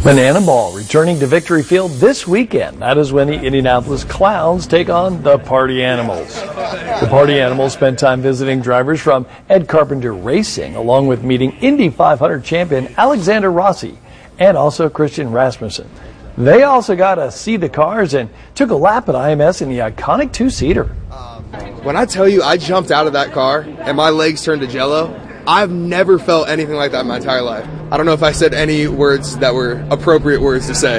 Banana Ball returning to Victory Field this weekend. That is when the Indianapolis Clowns take on the Party Animals. The Party Animals spent time visiting drivers from Ed Carpenter Racing, along with meeting Indy 500 champion Alexander Rossi and also Christian Rasmussen. They also got to see the cars and took a lap at IMS in the iconic two-seater. When I tell you I jumped out of that car and my legs turned to jello, I've never felt anything like that in my entire life. I don't know if I said any words that were appropriate words to say.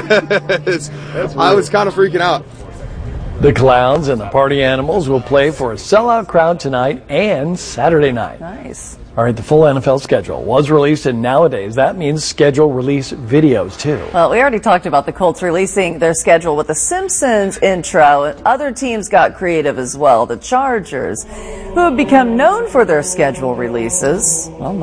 I was kind of freaking out. The Clowns and the Party Animals will play for a sellout crowd tonight and Saturday night. Nice. All right, the full NFL schedule was released, and nowadays that means schedule release videos too. Well, we already talked about the Colts releasing their schedule with the Simpsons intro, and other teams got creative as well. The Chargers, who have become known for their schedule releases,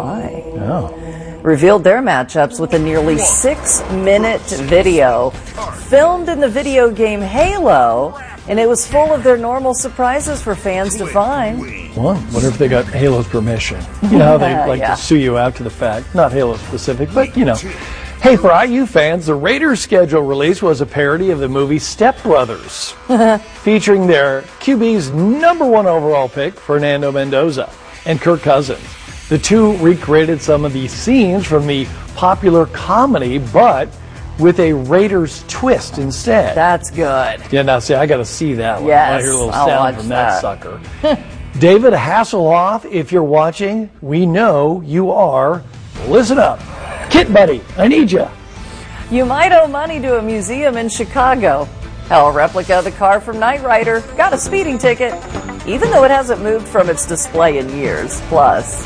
revealed their matchups with a nearly 6-minute video filmed in the video game Halo, and it was full of their normal surprises for fans to find. Well, wonder if they got Halo's permission. You know how they like to sue you after the fact. Not Halo specific, but you know. Hey, for IU fans, the Raiders schedule release was a parody of the movie Step Brothers, featuring their QB's #1 overall pick, Fernando Mendoza, and Kirk Cousins. The two recreated some of the scenes from the popular comedy, but with a Raiders twist instead. That's good. Yeah, now see, I got to see that one. Yes, I hear a little I'll sound watch from that that. sucker. David Hasselhoff, if you're watching, we know you are. Listen up. Kit Buddy, I need you. You might owe money to a museum in Chicago. A replica of the car from Knight Rider got a speeding ticket, even though it hasn't moved from its display in years. Plus,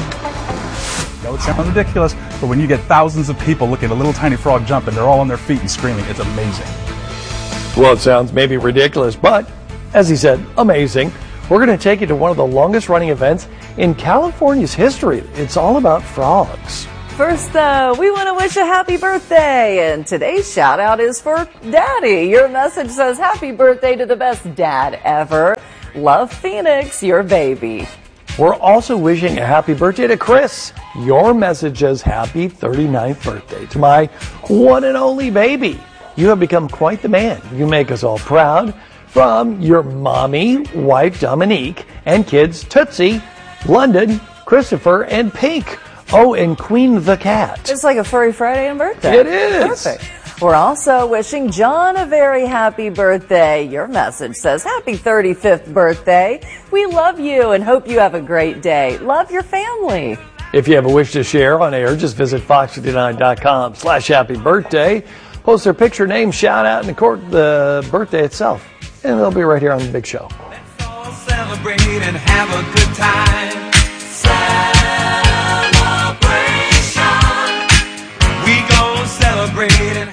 No, it sounds ridiculous, but when you get thousands of people looking at a little tiny frog jump and they're all on their feet and screaming, it's amazing. Well, it sounds maybe ridiculous, but as he said, amazing. We're going to take you to one of the longest running events in California's history. It's all about frogs. first, though, we want to wish a happy birthday, and today's shout out is for Daddy. Your message says, happy birthday to the best dad ever. Love, Phoenix, your baby. We're also wishing a happy birthday to Chris. Your message says, happy 39th birthday to my one and only baby. You have become quite the man. You make us all proud. From your mommy, wife Dominique, and kids Tootsie, London, Christopher, and Pink. Oh, and Queen the Cat. It's like a furry Friday and birthday. It is. Perfect. We're also wishing John a very happy birthday. Your message says, happy 35th birthday. We love you and hope you have a great day. Love your family. If you have a wish to share on air, just visit fox59.com/happy birthday. Post their picture, name, shout out, and record the birthday itself. And they'll be right here on the big show. Let's all celebrate and have a good time. Celebration. We gon' celebrate and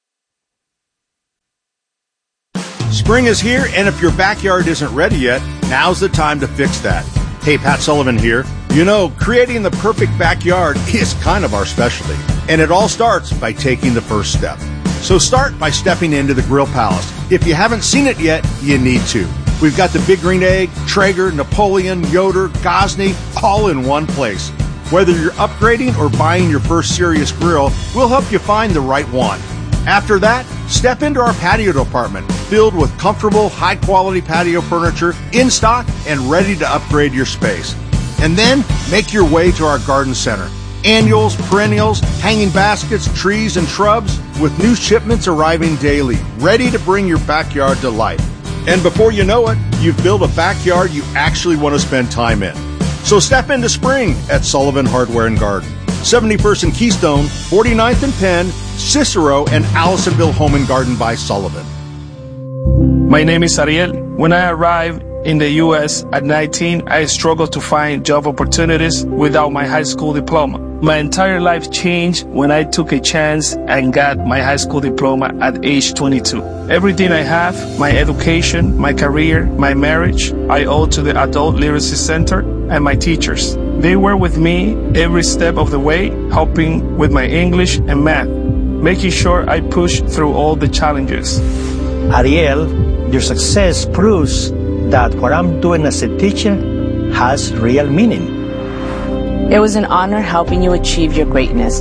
Spring is here, and if your backyard isn't ready yet, now's the time to fix that. Hey, Pat Sullivan here. You know, creating the perfect backyard is kind of our specialty, and it all starts by taking the first step. So start by stepping into the Grill Palace. If you haven't seen it yet, you need to. We've got the Big Green Egg, Traeger, Napoleon, Yoder, Gosney, all in one place. Whether you're upgrading or buying your first serious grill, we'll help you find the right one. After that, step into our patio department, filled with comfortable, high-quality patio furniture in stock and ready to upgrade your space. And then make your way to our garden center. Annuals, perennials, hanging baskets, trees, and shrubs, with new shipments arriving daily, ready to bring your backyard to life. And before you know it, you've built a backyard you actually want to spend time in. So step into spring at Sullivan Hardware and Garden. 71st and Keystone, 49th and Penn, Cicero, and Allisonville Home and Garden by Sullivan. My name is Ariel. When I arrived in the U.S. at 19, I struggled to find job opportunities without my high school diploma. My entire life changed when I took a chance and got my high school diploma at age 22. Everything I have, my education, my career, my marriage, I owe to the Adult Literacy Center and my teachers. They were with me every step of the way, helping with my English and math, making sure I pushed through all the challenges. Ariel, your success proves that what I'm doing as a teacher has real meaning. It was an honor helping you achieve your greatness.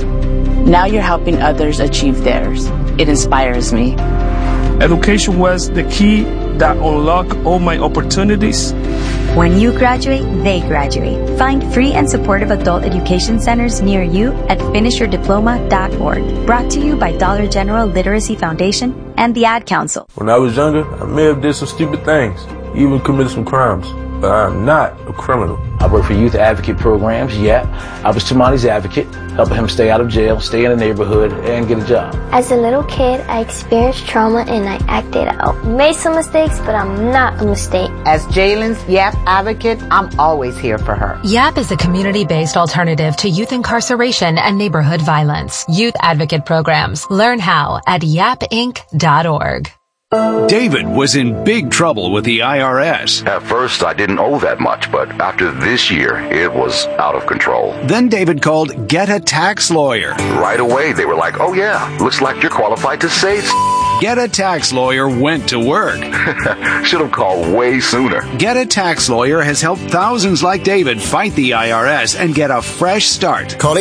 Now you're helping others achieve theirs. It inspires me. Education was the key that unlocked all my opportunities. When you graduate, they graduate. Find free and supportive adult education centers near you at finishyourdiploma.org. Brought to you by Dollar General Literacy Foundation and the Ad Council. When I was younger, I may have did some stupid things, even committed some crimes, but I'm not a criminal. I work for youth advocate programs, YAP. I was Tamani's advocate, helping him stay out of jail, stay in the neighborhood, and get a job. As a little kid, I experienced trauma and I acted out. Made some mistakes, but I'm not a mistake. As Jalen's YAP advocate, I'm always here for her. YAP is a community-based alternative to youth incarceration and neighborhood violence. Youth advocate programs. Learn how at yapinc.org. David was in big trouble with the IRS. At first, I didn't owe that much, but after this year, it was out of control. Then David called Get a Tax Lawyer. Right away, they were like, oh yeah, looks like you're qualified to say Get a Tax Lawyer went to work. Should have called way sooner. Get a Tax Lawyer has helped thousands like David fight the IRS and get a fresh start. Call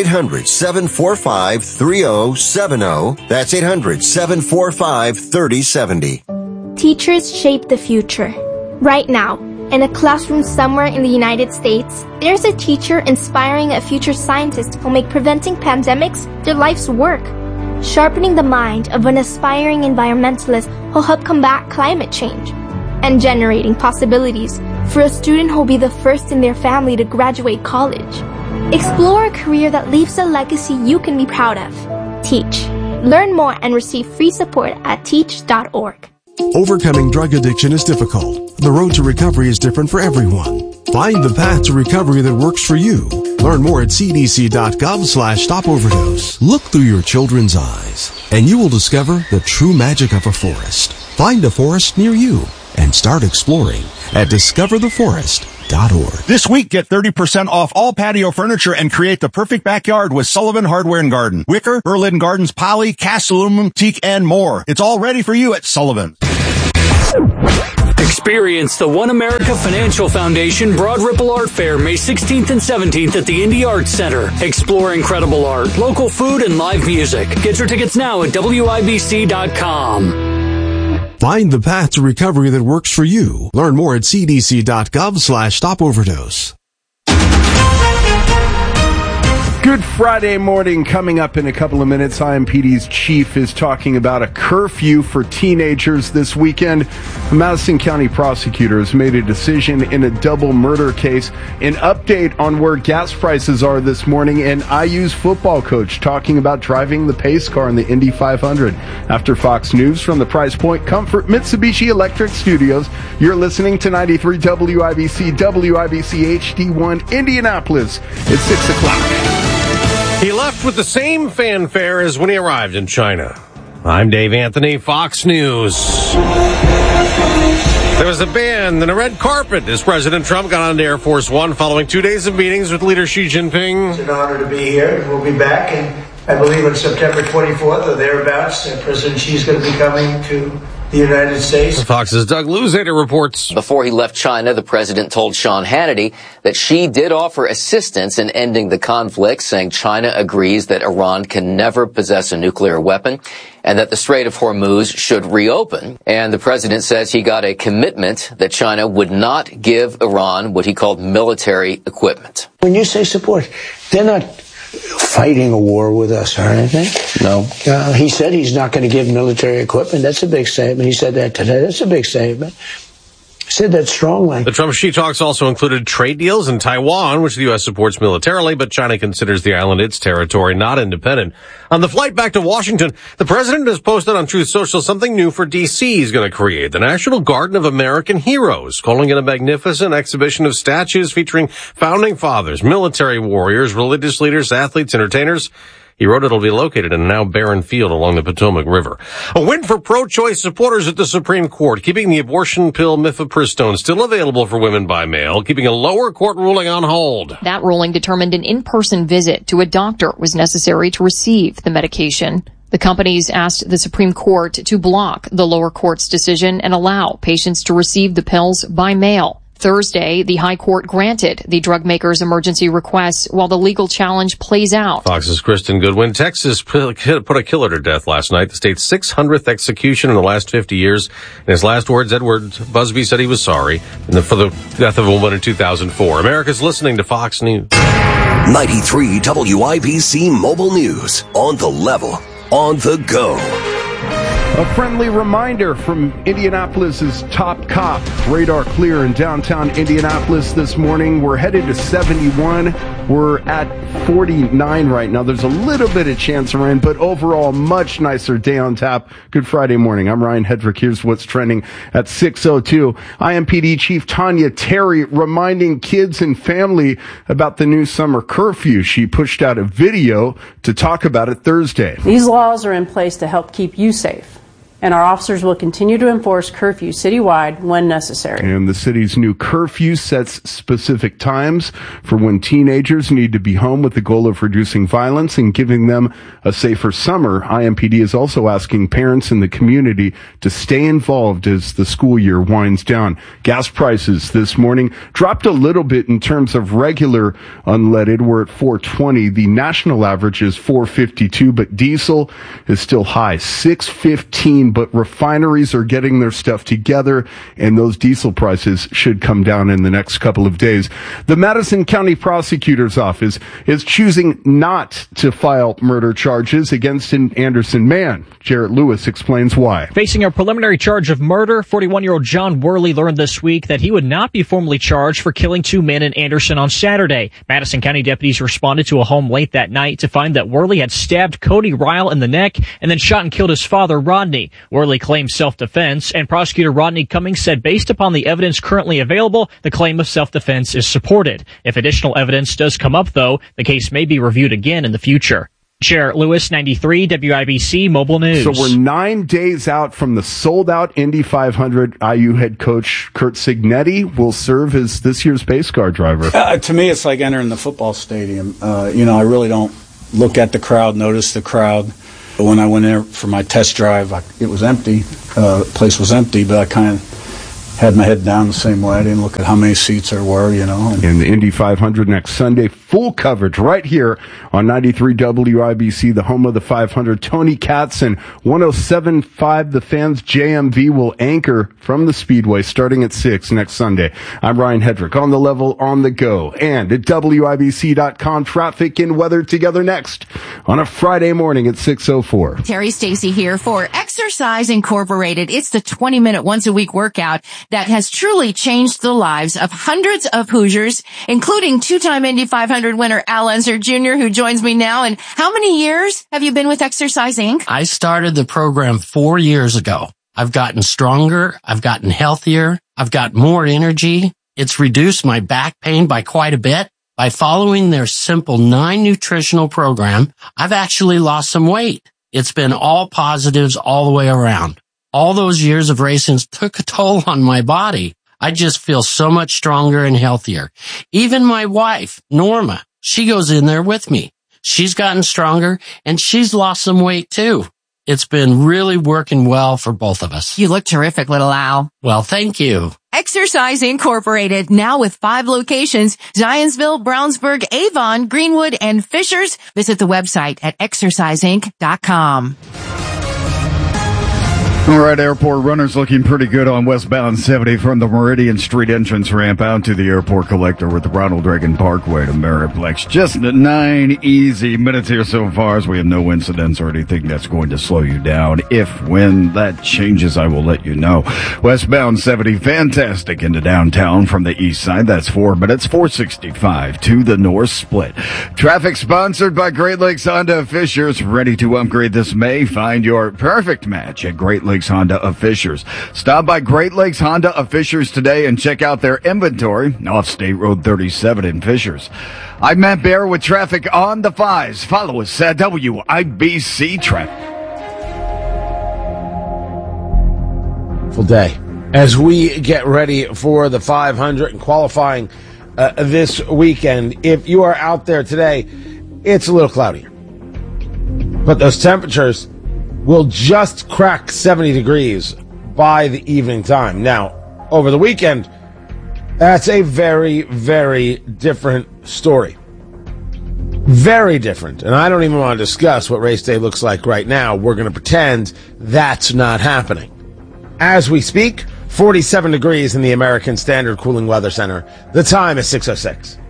800-745-3070. That's 800-745-3070. Teachers shape the future. Right now, in a classroom somewhere in the United States, there's a teacher inspiring a future scientist who'll make preventing pandemics their life's work. Sharpening the mind of an aspiring environmentalist who'll help combat climate change. And generating possibilities for a student who'll be the first in their family to graduate college. Explore a career that leaves a legacy you can be proud of. Teach. Learn more and receive free support at teach.org. Overcoming drug addiction is difficult. The road to recovery is different for everyone. Find the path to recovery that works for you. Learn more at cdc.gov/stopoverdose. Look through your children's eyes, and you will discover the true magic of a forest. Find a forest near you and start exploring at discovertheforest.org. This week, get 30% off all patio furniture and create the perfect backyard with Sullivan Hardware and Garden. Wicker, Berlin Gardens, poly, cast aluminum, teak, and more. It's all ready for you at Sullivan. Experience the One America Financial Foundation Broad Ripple Art Fair May 16th and 17th at the Indy Arts Center. Explore incredible art, local food, and live music. Get your tickets now at WIBC.com. Find the path to recovery that works for you. Learn more at cdc.gov/stopoverdose. Good Friday morning. Coming up in a couple of minutes, IMPD's chief is talking about a curfew for teenagers this weekend. The Madison County prosecutors made a decision in a double murder case. An update on where gas prices are this morning, and IU's football coach talking about driving the pace car in the Indy 500. After Fox News from the Price Point Comfort Mitsubishi Electric Studios, you're listening to 93 WIBC, WIBC HD1 Indianapolis. It's 6 o'clock. He left with the same fanfare as when he arrived in China. I'm Dave Anthony, Fox News. There was a band and a red carpet as President Trump got on Air Force One following 2 days of meetings with leader Xi Jinping. It's an honor to be here. We'll be back, and I believe on September 24th or thereabouts, President Xi's going to be coming to the United States. Fox's Doug Luzader reports. Before he left China, the president told Sean Hannity that Xi did offer assistance in ending the conflict, saying China agrees that Iran can never possess a nuclear weapon and that the Strait of Hormuz should reopen. And the president says he got a commitment that China would not give Iran what he called military equipment. When you say support, they're not fighting a war with us or anything. No. He said he's not going to give military equipment. That's a big statement. He said that today. That's a big statement. He said that strongly. The Trump-Xi talks also included trade deals in Taiwan, which the U.S. supports militarily, but China considers the island its territory, not independent. On the flight back to Washington, the president has posted on Truth Social something new for D.C. He's going to create the National Garden of American Heroes, calling it a magnificent exhibition of statues featuring founding fathers, military warriors, religious leaders, athletes, entertainers. He wrote it'll be located in a now barren field along the Potomac River. A win for pro-choice supporters at the Supreme Court, keeping the abortion pill mifepristone still available for women by mail, keeping a lower court ruling on hold. That ruling determined an in-person visit to a doctor was necessary to receive the medication. The companies asked the Supreme Court to block the lower court's decision and allow patients to receive the pills by mail. Thursday, the High Court granted the drug maker's emergency request while the legal challenge plays out. Fox's Kristen Goodwin. Texas put a killer to death last night, the state's 600th execution in the last 50 years. In his last words, Edward Busby said he was sorry for the death of a woman in 2004. America's listening to Fox News. 93 WIBC Mobile News. On the level. On the go. A friendly reminder from Indianapolis's top cop. Radar clear in downtown Indianapolis this morning. We're headed to 71. We're at 49 right now. There's a little bit of chance of rain, but overall, much nicer day on tap. Good Friday morning. I'm Ryan Hedrick. Here's what's trending at 6:02. IMPD Chief Tanya Terry reminding kids and family about the new summer curfew. She pushed out a video to talk about it Thursday. These laws are in place to help keep you safe, and our officers will continue to enforce curfew citywide when necessary. And the city's new curfew sets specific times for when teenagers need to be home with the goal of reducing violence and giving them a safer summer. IMPD is also asking parents in the community to stay involved as the school year winds down. Gas prices this morning dropped a little bit in terms of regular unleaded. We're at $4.20. The national average is $4.52, but diesel is still high, $6.15. But refineries are getting their stuff together, and those diesel prices should come down in the next couple of days. The Madison County Prosecutor's Office is choosing not to file murder charges against an Anderson man. Jarrett Lewis explains why. Facing a preliminary charge of murder, 41-year-old John Worley learned this week that he would not be formally charged for killing two men in Anderson on Saturday. Madison County deputies responded to a home late that night to find that Worley had stabbed Cody Ryle in the neck and then shot and killed his father, Rodney. Worley claimed self-defense, and prosecutor Rodney Cummings said based upon the evidence currently available, the claim of self-defense is supported. If additional evidence does come up, though, the case may be reviewed again in the future. Jarrett Lewis, 93 WIBC Mobile News. So we're 9 days out from the sold-out Indy 500. IU head coach Kurt Signetti will serve as this year's pace car driver. To me, it's like entering the football stadium. I really don't look at the crowd, notice the crowd. When I went there for my test drive, it was empty. The place was empty, but I kind of had my head down the same way. I didn't look at how many seats there were, In the Indy 500 next Sunday, full coverage right here on 93 WIBC, the home of the 500. Tony Katz and 107.5 The Fans JMV will anchor from the Speedway starting at 6 next Sunday. I'm Ryan Hedrick, on the level, on the go, and at WIBC.com. Traffic and weather together next on a Friday morning at 6:04. Terry Stacy here for Exercise Incorporated. It's the 20-minute once-a-week workout that has truly changed the lives of hundreds of Hoosiers, including two-time Indy 500 winner Al Unser Jr., who joins me now. And how many years have you been with Exercise Inc.? I started the program 4 years ago. I've gotten stronger. I've gotten healthier. I've got more energy. It's reduced my back pain by quite a bit. By following their simple 9 nutritional program, I've actually lost some weight. It's been all positives all the way around. All those years of racing took a toll on my body. I just feel so much stronger and healthier. Even my wife, Norma, she goes in there with me. She's gotten stronger and she's lost some weight too. It's been really working well for both of us. You look terrific, little Al. Well, thank you. Exercise Incorporated, now with 5 locations: Zionsville, Brownsburg, Avon, Greenwood, and Fishers. Visit the website at exerciseinc.com. All right, airport runners looking pretty good on westbound 70 from the Meridian Street entrance ramp out to the airport collector with the Ronald Reagan Parkway to Merriplex. Just 9 easy minutes here so far, as we have no incidents or anything that's going to slow you down. When that changes, I will let you know. Westbound 70, fantastic into downtown from the east side. That's 4 minutes, 465 to the north split. Traffic sponsored by Great Lakes Honda of Fishers. Ready to upgrade this May? Find your perfect match at Great Lakes Honda of Fishers. Stop by Great Lakes Honda of Fishers today and check out their inventory off State Road 37 in Fishers. I'm Matt Bear with traffic on the 5s. Follow us at WIBC Traffic. Full day as we get ready for the 500 and qualifying this weekend. If you are out there today, it's a little cloudier, but those temperatures will just crack 70 degrees by the evening time. Now, over the weekend, That's a very, very different story. Very different. And I don't even want to discuss what race day looks like right now. We're going to pretend that's not happening. As we speak, 47 degrees in the American Standard Cooling Weather Center. The time is 6:06.